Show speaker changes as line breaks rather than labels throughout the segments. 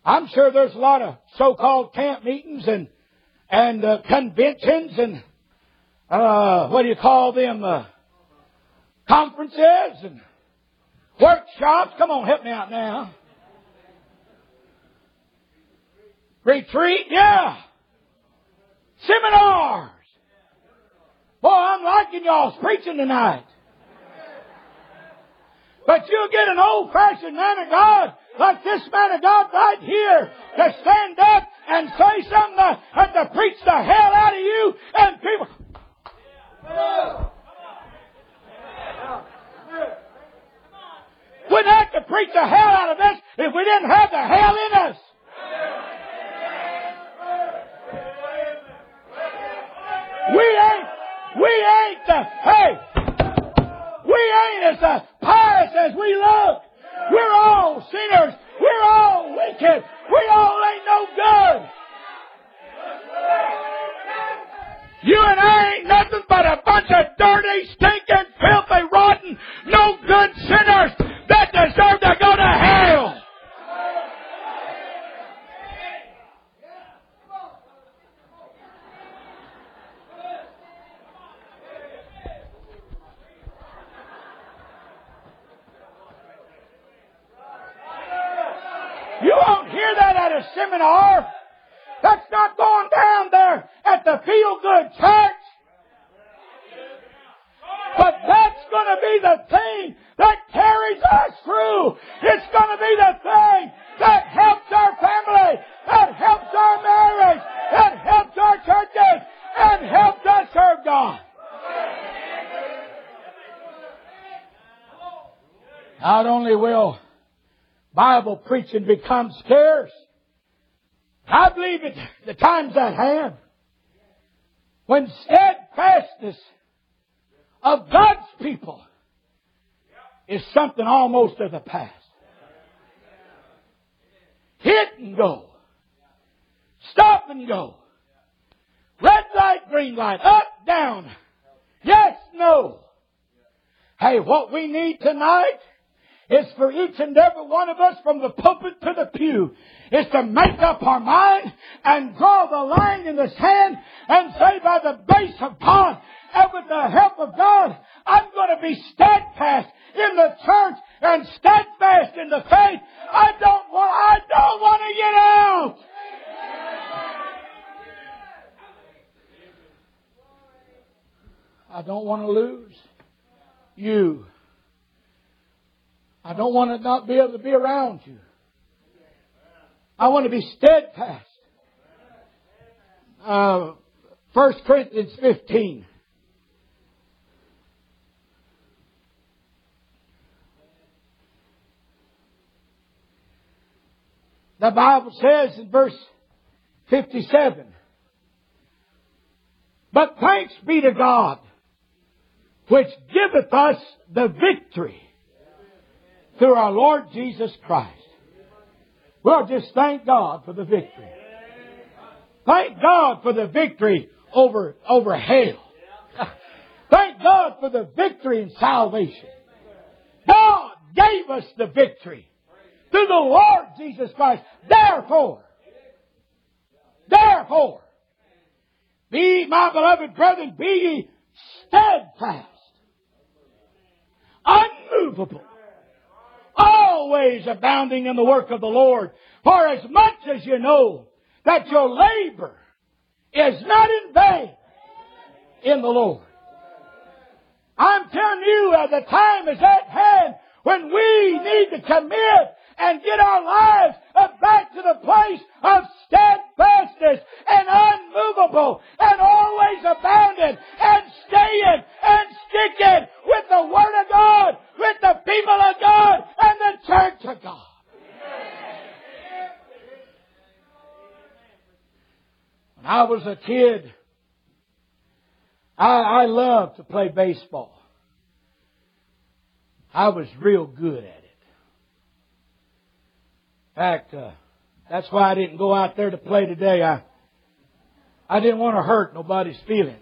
I'm sure there's a lot of so-called camp meetings and conventions and what do you call them? Conferences and workshops. Come on, help me out now. Retreat, yeah. Seminars. Boy, I'm liking y'all's preaching tonight. But you get an old-fashioned man of God like this man of God right here to stand up and say something that to preach the hell out of you and people. We'd have to preach the hell out of us if we didn't have the hell in us. We ain't as pious as we look. We're all sinners. We're all wicked. We all ain't no good. You and I ain't nothing but a bunch of dirty, stinking, filthy, rotten, no good sinners that deserve to go to hell. You won't hear that at a seminar. That's not going down there at the feel-good church. But that's going to be the thing that carries us through. It's going to be the thing that helps our family, that helps our marriage, that helps our churches, and helps us serve God. Not only will Bible preaching become scarce, I believe the time's at hand when steadfastness of God's people is something almost of the past. Hit and go. Stop and go. Red light, green light. Up, down. Yes, no. Hey, what we need tonight is for each and every one of us from the pulpit to the pew is to make up our mind and draw the line in the sand and say by the grace of God and with the help of God, I'm going to be steadfast in the church and steadfast in the faith. I don't want to get out. I don't want to lose you. I don't want to not be able to be around you. I want to be steadfast. 1 Corinthians 15. The Bible says in verse 57, but thanks be to God, which giveth us the victory through our Lord Jesus Christ. Well, just thank God for the victory. Thank God for the victory over hell. Thank God for the victory in salvation. God gave us the victory through the Lord Jesus Christ. Therefore, be, my beloved brethren, be ye steadfast, unmovable, always abounding in the work of the Lord, for as much as you know that your labor is not in vain in the Lord. I'm telling you, the time is at hand when we need to commit and get our lives back to the place of steadfastness and unmovable and always abounding and staying and sticking with the Word of God, with the people of God and the church of God. When I was a kid, I loved to play baseball. I was real good at it. In fact, that's why I didn't go out there to play today. I didn't want to hurt nobody's feelings.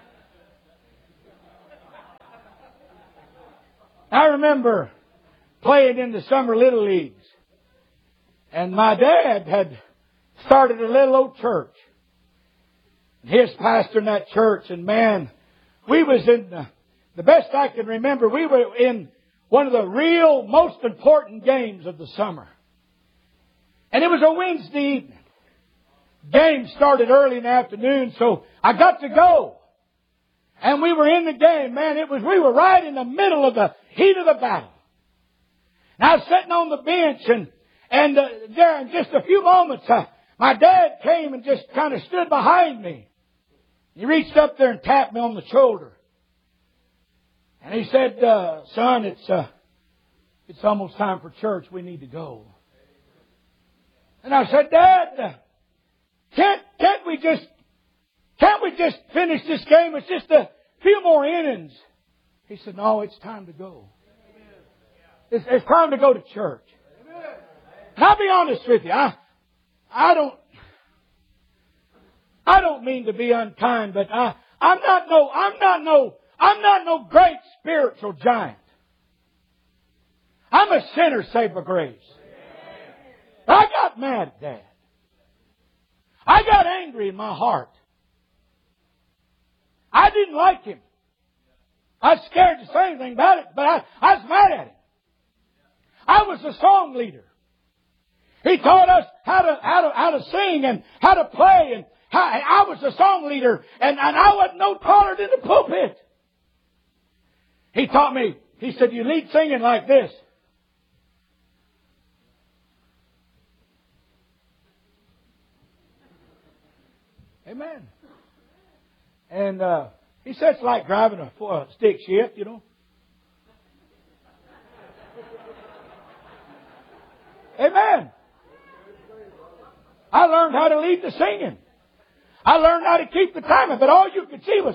I remember playing in the summer little leagues. And my dad had started a little old church. His pastor in that church, and man, we was in the best I can remember, we were in one of the real most important games of the summer. And it was a Wednesday evening. Game started early in the afternoon, so I got to go. And we were in the game, man. We were right in the middle of the heat of the battle. And I was sitting on the bench, and there in just a few moments, my dad came and just kind of stood behind me. He reached up there and tapped me on the shoulder. And he said, son, it's almost time for church. We need to go. And I said, Dad, can't we just finish this game? It's just a few more innings. He said, no, it's time to go. It's time to go to church. And I'll be honest with you. I don't mean to be unkind, but I'm not no great spiritual giant. I'm a sinner saved by grace. I got mad at Dad. I got angry in my heart. I didn't like him. I was scared to say anything about it, but I was mad at him. I was a song leader. He taught us how to sing and how to play, and I was a song leader, and I wasn't no taller than the pulpit. He taught me. He said, you lead singing like this. Amen. And he said it's like driving a stick shift, you know. Amen. I learned how to lead the singing. I learned how to keep the timing, but all you could see was...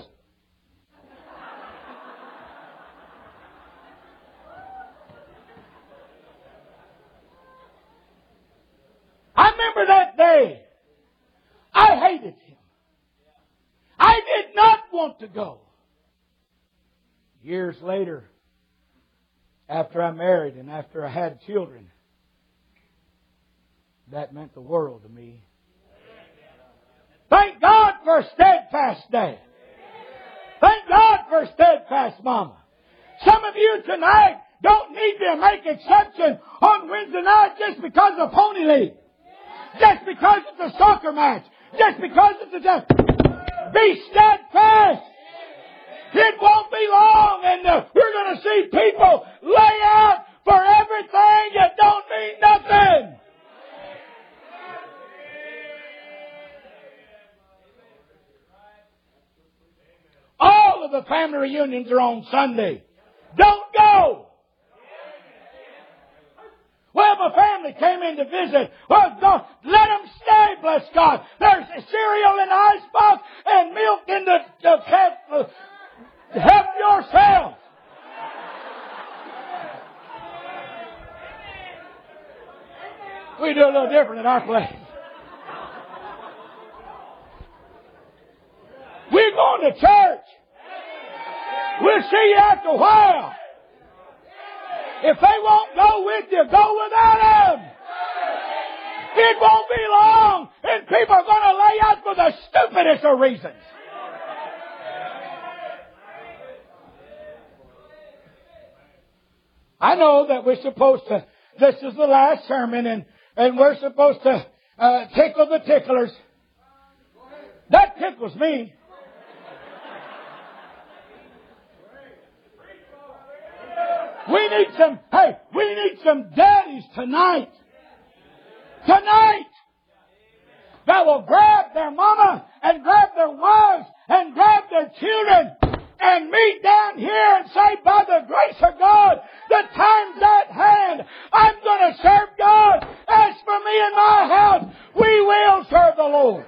I remember that day. I hated him. I did not want to go. Years later, after I married and after I had children, that meant the world to me. Thank God for a steadfast dad. Thank God for a steadfast mama. Some of you tonight don't need to make exception on Wednesday night just because of Pony League. Just because it's a soccer match. Just because it's a... Be steadfast. It won't be long, and we're going to see people lay out for everything that don't mean nothing. All of the family reunions are on Sunday. Don't go. Well, my family came in to visit. Well, God, let them stay, bless God. There's cereal in the icebox and milk in the cat. Help yourself. We do a little different in our place. We're going to church. We'll see you after a while. If they won't go with you, go without them. It won't be long, and people are going to lay out for the stupidest of reasons. I know that we're supposed to, this is the last sermon, and we're supposed to tickle the ticklers. That tickles me. We need some daddies tonight. Tonight. That will grab their mama and grab their wives and grab their children and meet down here and say, by the grace of God, the time's at hand. I'm going to serve God. As for me and my house, we will serve the Lord.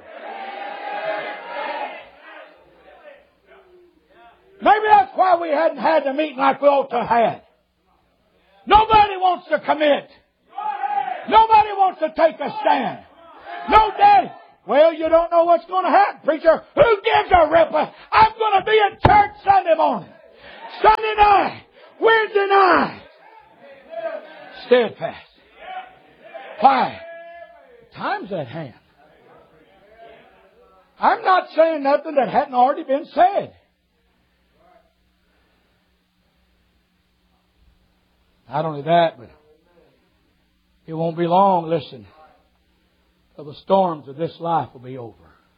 Maybe that's why we hadn't had the meeting like we ought to have had. Nobody wants to commit. Nobody wants to take a stand. No daddy. Well, you don't know what's going to happen, preacher. Who gives a rip? I'm going to be in church Sunday morning, Sunday night, Wednesday night. Steadfast. Why? Time's at hand. I'm not saying nothing that hadn't already been said. Not only that, but it won't be long, listen, till the storms of this life will be over.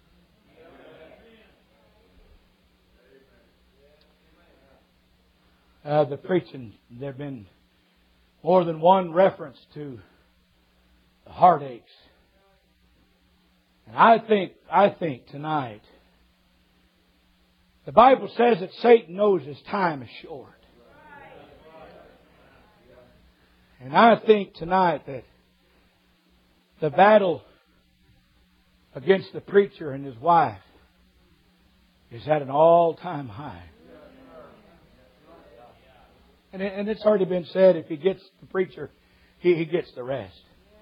The preaching, there have been more than one reference to the heartaches. And I think tonight, the Bible says that Satan knows his time is short. And I think tonight that the battle against the preacher and his wife is at an all-time high. And it's already been said, if he gets the preacher, he gets the rest.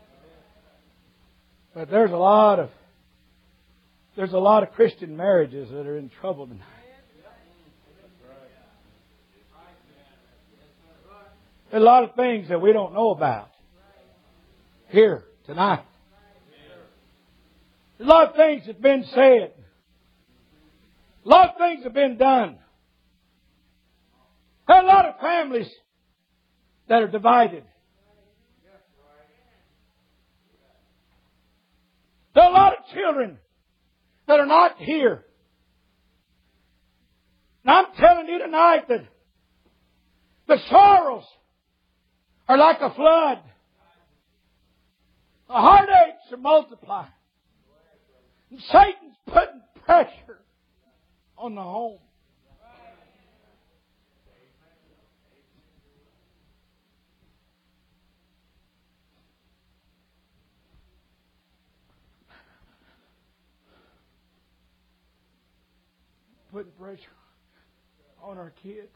But there's a lot of Christian marriages that are in trouble tonight. There's a lot of things that we don't know about here tonight. There's a lot of things that have been said. A lot of things have been done. There are a lot of families that are divided. There are a lot of children that are not here. And I'm telling you tonight that the sorrows are like a flood. The heartaches are multiplying. And Satan's putting pressure on the home. Putting pressure on our kids.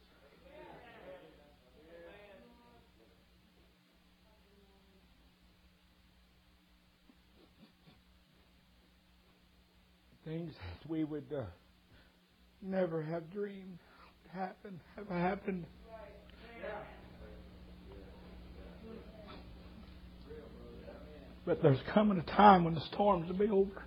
Things that we would never have dreamed have happened. But there's coming a time when the storms will be over.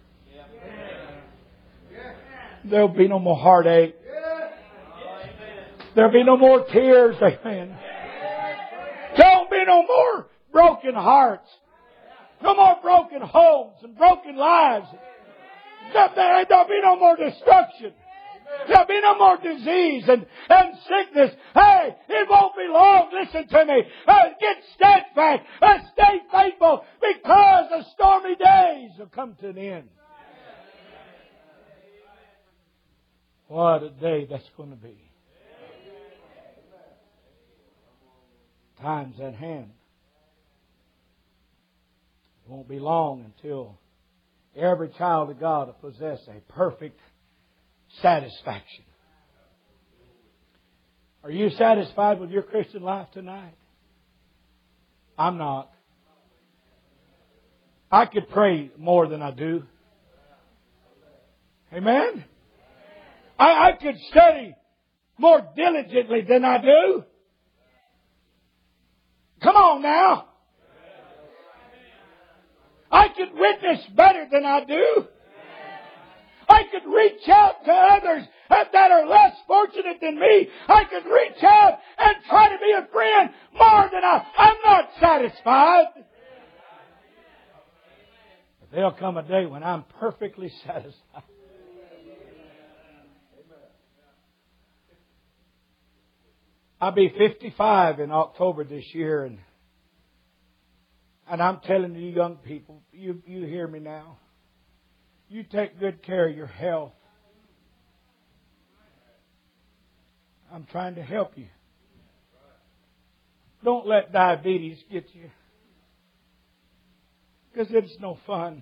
There'll be no more heartache. There'll be no more tears. Amen. There'll be no more broken hearts. No more broken homes and broken lives. There'll be no more destruction. There'll be no more disease and sickness. Hey, it won't be long. Listen to me. Get steadfast. Stay faithful, because the stormy days will come to an end. What a day that's going to be. Time's at hand. It won't be long until every child of God will possess a perfect satisfaction. Are you satisfied with your Christian life tonight? I'm not. I could pray more than I do. Amen? I could study more diligently than I do. Come on now. I could witness better than I do. I could reach out to others that are less fortunate than me. I could reach out and try to be a friend more than I'm not satisfied. But there'll come a day when I'm perfectly satisfied. I'll be 55 in October this year, and I'm telling you young people, you hear me now. You take good care of your health. I'm trying to help you. Don't let diabetes get you, because it's no fun.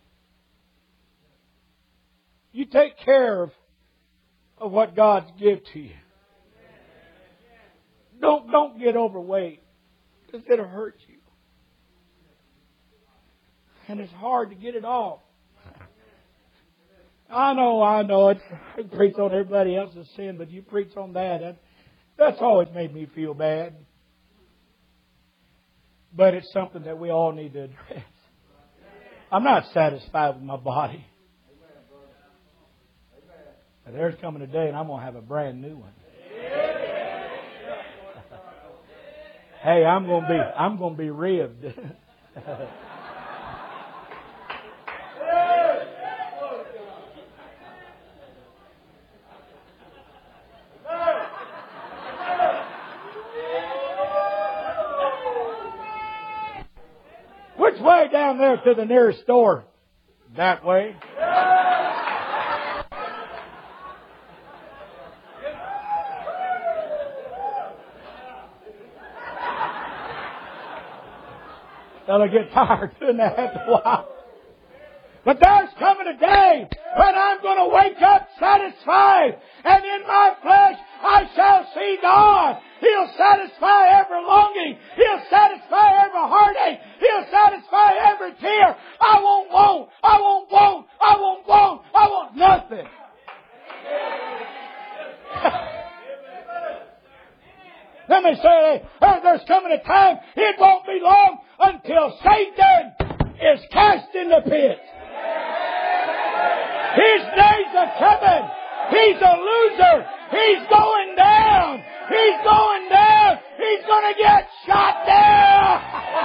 You take care of what God's given to you. Don't get overweight, because it'll hurt you. And it's hard to get it off. I know. I preach on everybody else's sin, but you preach on that. That's always made me feel bad. But it's something that we all need to address. I'm not satisfied with my body. But there's coming a day and I'm going to have a brand new one. Hey, I'm going to be ribbed. Which way down there to the nearest store? That way. They'll get tired doing that after a while. But there's coming a day when I'm going to wake up satisfied, and in my flesh I shall see God. He'll satisfy every longing. He'll satisfy every heartache. He'll satisfy every tear. I won't want nothing. Let me say, there's coming a time, it won't be long until Satan is cast in the pit. His days are coming. He's a loser. He's going down. He's going down. He's going to get shot down.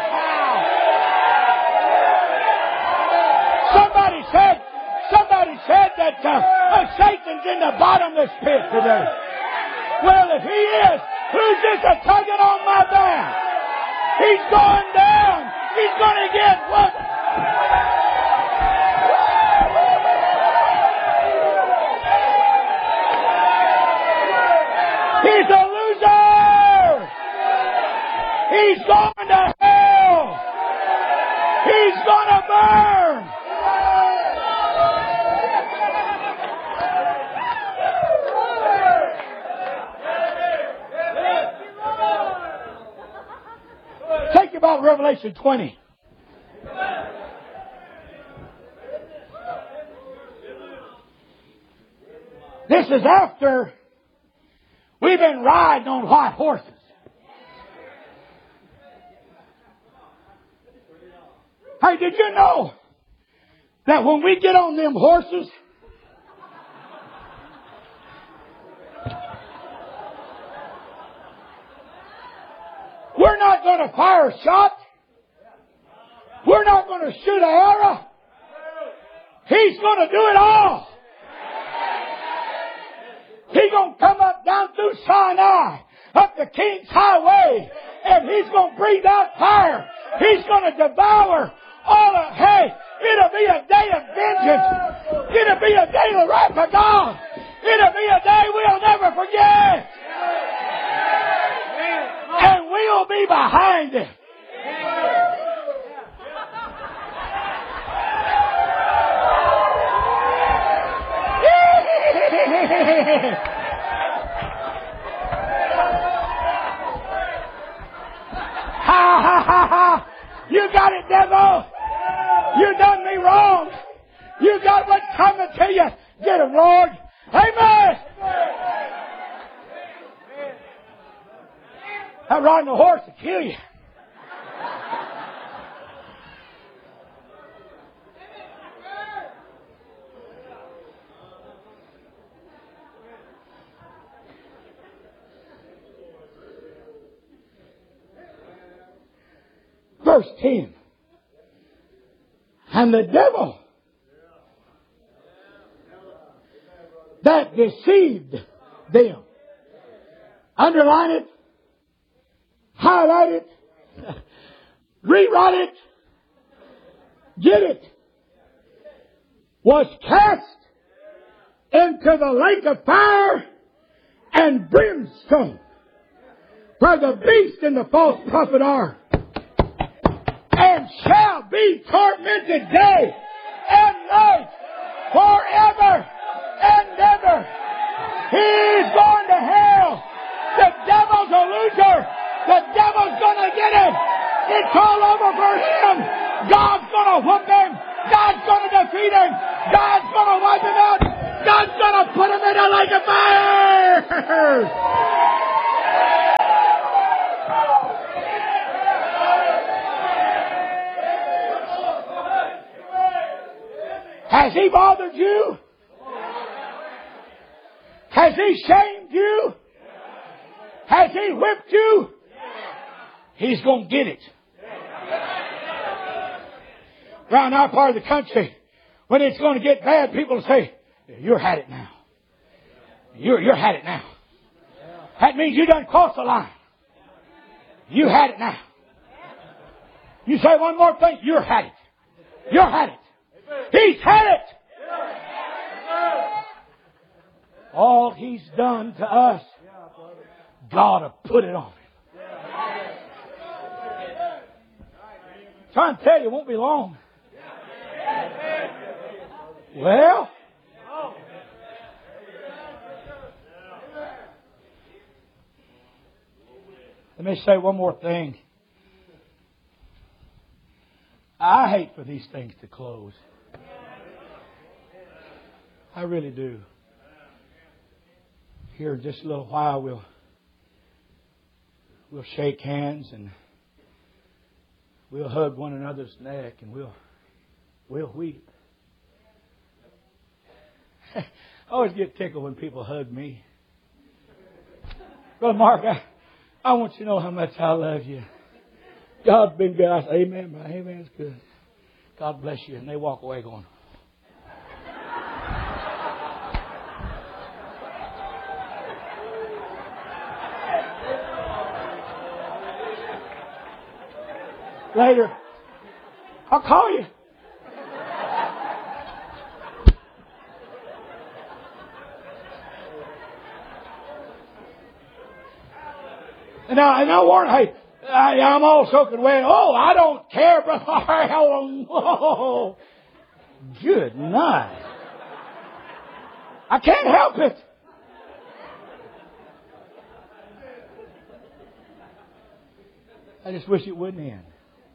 Somebody said that Satan's in the bottomless pit today. Well, if he is, who's this a tugging on my back? He's going down. He's going to get what? He's a loser. He's going to hell. He's going to burn. Think about Revelation 20. This is after we've been riding on white horses. Hey, did you know that when we get on them horses, we're not going to fire a shot. We're not going to shoot an arrow. He's going to do it all. He's going to come up down through Sinai, up the King's Highway, and He's going to breathe out fire. He's going to devour all of, hey, it'll be a day of vengeance. It'll be a day of wrath of God. It'll be a day we'll never forget. And we'll be behind it. Ha ha ha ha! You got it, devil! You done me wrong! You got what's coming to you! Get him, Lord! Amen! That riding a horse will kill you. Verse 10. And the devil that deceived them. Underline it. Highlight it. Rewrite it. Get it. Was cast into the lake of fire and brimstone, where the beast and the false prophet are, and shall be tormented day and night forever and ever. He's going to hell. The devil's a loser. The devil's going to get him. It's all over for him. God's going to whoop him. God's going to defeat him. God's going to wipe him out. God's going to put him in a lake of fire. Has He bothered you? Has He shamed you? Has He whipped you? He's going to get it. Around our part of the country, when it's going to get bad, people say, "You're had it now. You're had it now." That means you done crossed the line. You had it now. You say one more thing, you're had it. You're had it. He's had it. All He's done to us, God will put it on Him. Trying to tell you, it won't be long. Well, let me say one more thing. I hate for these things to close. I really do. Here in just a little while we'll shake hands and we'll hug one another's neck and we'll weep. I always get tickled when people hug me. Brother Mark, I want you to know how much I love you. God's been good. I say, amen, brother. Amen. It's good. God bless you. And they walk away going, later, I'll call you. And I warn, hey, I'm all soaking wet. Oh, I don't care, brother. Oh, good night. I can't help it. I just wish it wouldn't end.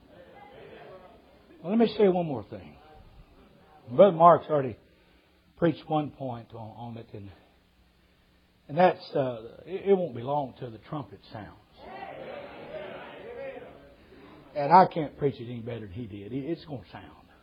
Well, let me say one more thing. Brother Mark's already preached one point on it, and that's it won't be long till the trumpet sounds. And I can't preach it any better than he did. It's going to sound.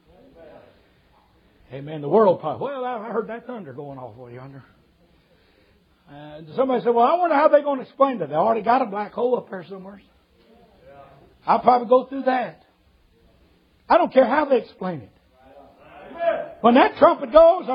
Amen. The world probably, well, I heard that thunder going off over yonder. Somebody said, well, I wonder how they're going to explain that. They already got a black hole up there somewhere. I'll probably go through that. I don't care how they explain it. When that trumpet goes,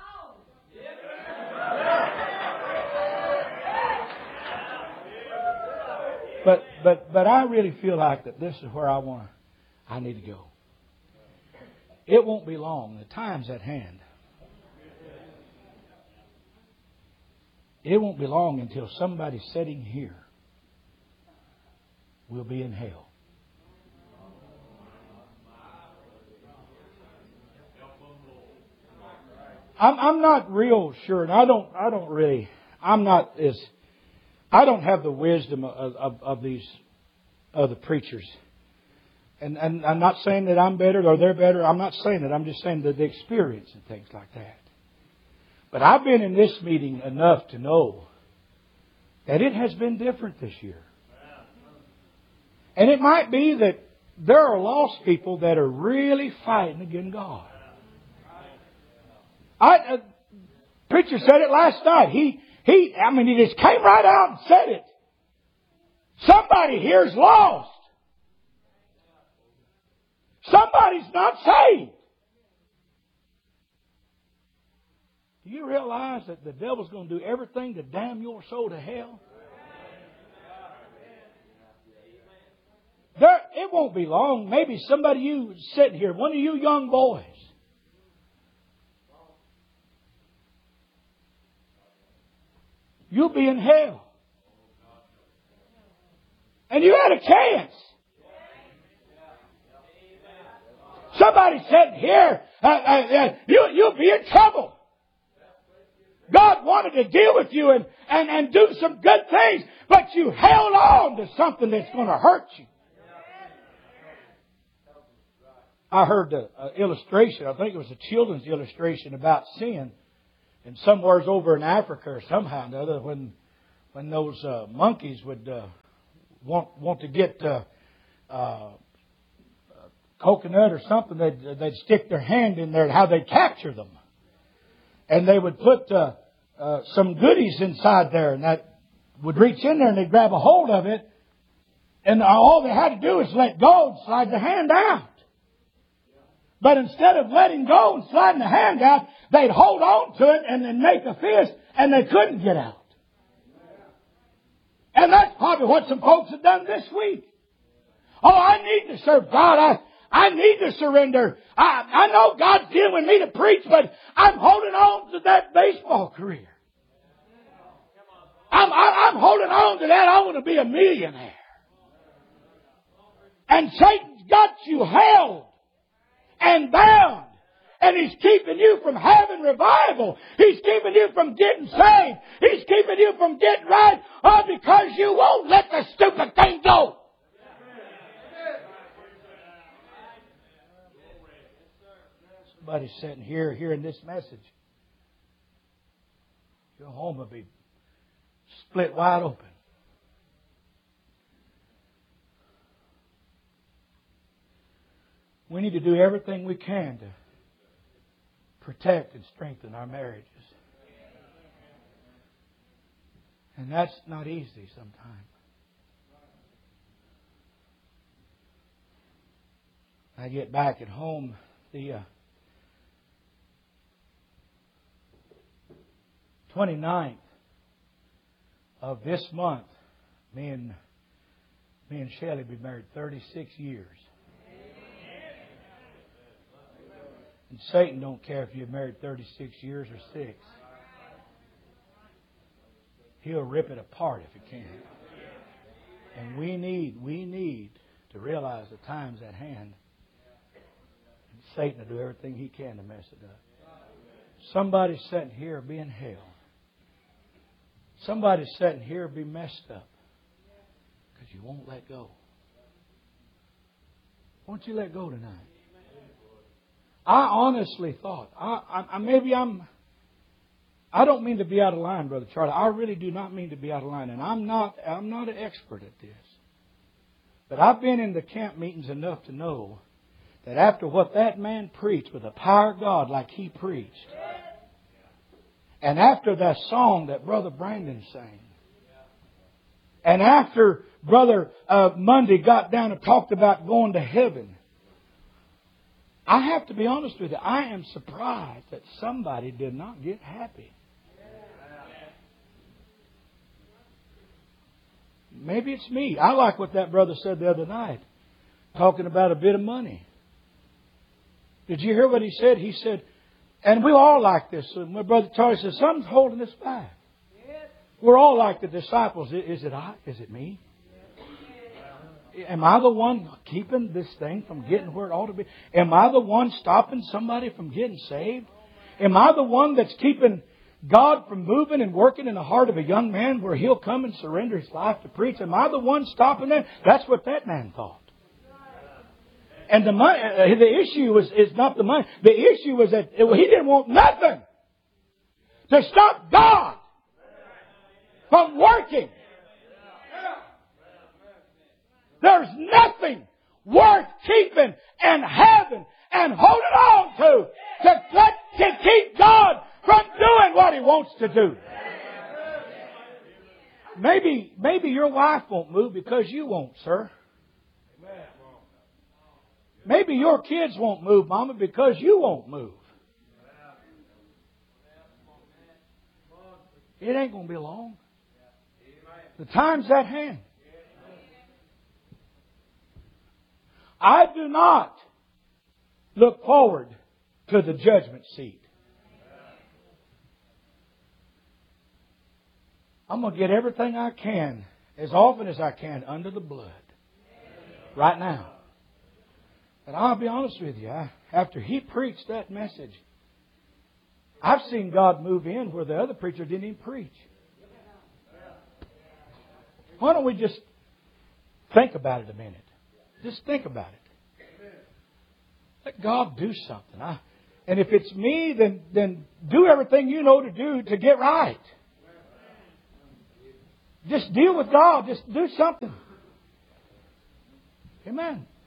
But I really feel like that this is where I need to go. It won't be long. The time's at hand. It won't be long until somebody sitting here will be in hell. I'm not real sure, and I don't have the wisdom of these other preachers. And I'm not saying that I'm better or they're better. I'm not saying that. I'm just saying that the experience and things like that. But I've been in this meeting enough to know that it has been different this year. And it might be that there are lost people that are really fighting against God. Preacher said it last night. He just came right out and said it. Somebody here's lost. Somebody's not saved. Do you realize that the devil's going to do everything to damn your soul to hell? It won't be long. Maybe somebody you sitting here, one of you young boys, you'll be in hell. And you had a chance. Somebody said here, you'll be in trouble. God wanted to deal with you and do some good things, but you held on to something that's going to hurt you. I heard an illustration, I think it was a children's illustration about sin. And somewhere's over in Africa or somehow or another, when those monkeys would want to get coconut or something, they'd stick their hand in there, how they'd capture them. And they would put some goodies inside there, and that would reach in there and they'd grab a hold of it. And all they had to do was let go and slide the hand out. But instead of letting go and sliding the hand out, they'd hold on to it and then make a fist, and they couldn't get out. And that's probably what some folks have done this week. Oh, I need to serve God. I need to surrender. I know God's dealing with me to preach, but I'm holding on to that baseball career. I'm holding on to that. I want to be a millionaire. And Satan's got you held and bound. And he's keeping you from having revival. He's keeping you from getting saved. He's keeping you from getting right. All because you won't let the stupid thing go. Somebody's sitting here hearing this message. Your home will be split wide open. We need to do everything we can to protect and strengthen our marriages. And that's not easy sometimes. I get back at home, the 29th of this month, me and Shelley be married 36 years. And Satan don't care if you're married 36 years or 6. He'll rip it apart if he can. And we need to realize the time's at hand. And Satan will do everything he can to mess it up. Somebody's sitting here being held. Somebody's sitting here be messed up because you won't let go. Won't you let go tonight? I honestly thought, I don't mean to be out of line, Brother Charlie. I really do not mean to be out of line. And I'm not an expert at this. But I've been in the camp meetings enough to know that after what that man preached with the power of God like he preached, and after that song that Brother Brandon sang, and after Brother Monday got down and talked about going to heaven, I have to be honest with you, I am surprised that somebody did not get happy. Maybe it's me. I like what that brother said the other night, talking about a bit of money. Did you hear what he said? He said, and we all like this. So my brother Charlie said, something's holding us back. We're all like the disciples. Is it I? Is it me? Am I the one keeping this thing from getting where it ought to be? Am I the one stopping somebody from getting saved? Am I the one that's keeping God from moving and working in the heart of a young man where he'll come and surrender his life to preach? Am I the one stopping that? That's what that man thought. And the issue is not the money. The issue was that he didn't want nothing to stop God from working. There's nothing worth keeping and having and holding on to keep God from doing what He wants to do. Maybe your wife won't move because you won't, sir. Maybe your kids won't move, Mama, because you won't move. It ain't going to be long. The time's at hand. I do not look forward to the judgment seat. I'm going to get everything I can, as often as I can, under the blood. Right now. But I'll be honest with you, after he preached that message, I've seen God move in where the other preacher didn't even preach. Why don't we just think about it a minute? Just think about it. Let God do something. And if it's me, then do everything you know to do to get right. Just deal with God. Just do something. Amen.